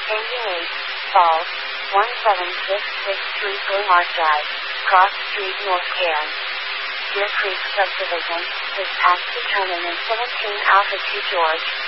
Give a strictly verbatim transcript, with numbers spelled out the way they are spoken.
Changing eight, Falls, one seven six six three Glenmark Drive, Cross Street, North Cairns. Deer Creek Subdivision, dispatch determined in seventeen Alpha two George.